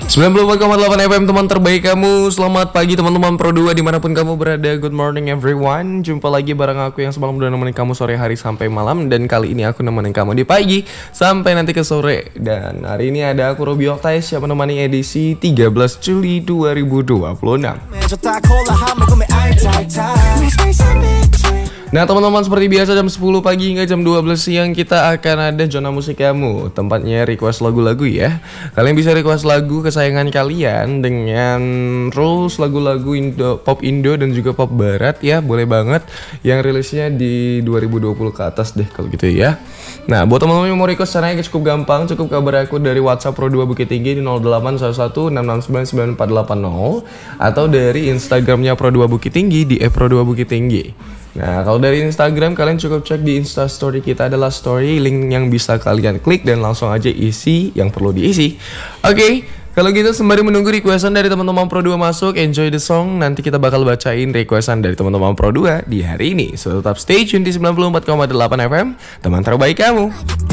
94,8 FM teman terbaik kamu. Selamat pagi teman-teman Pro 2 dimanapun kamu berada. Good morning everyone. Jumpa lagi bareng aku yang semalam udah nemenin kamu sore hari sampai malam. Dan kali ini aku nemenin kamu di pagi sampai nanti ke sore. Dan hari ini ada aku Robi Oktais yang menemani edisi 13 Juli 2026. Nah teman-teman, seperti biasa jam 10 pagi hingga jam 12 siang kita akan ada zona musik kamu. Tempatnya request lagu-lagu ya. Kalian bisa request lagu kesayangan kalian dengan rules lagu-lagu pop Indo dan juga pop barat ya. Boleh banget yang rilisnya di 2020 ke atas deh kalau gitu ya. Nah buat teman-teman yang mau request caranya cukup gampang. Cukup kabar aku dari WhatsApp Pro 2 Bukit Tinggi di 0811 6699480 atau dari Instagramnya Pro 2 Bukit Tinggi di @pro 2 Bukit Tinggi. Nah kalau dari Instagram kalian cukup cek di Instastory kita adalah story, link yang bisa kalian klik dan langsung aja isi yang perlu diisi. Oke, kalau gitu sembari menunggu requestan dari teman-teman Pro 2 masuk, enjoy the song. Nanti kita bakal bacain requestan dari teman-teman Pro 2 di hari ini. So tetap stay tune di 94,8 FM, teman terbaik kamu.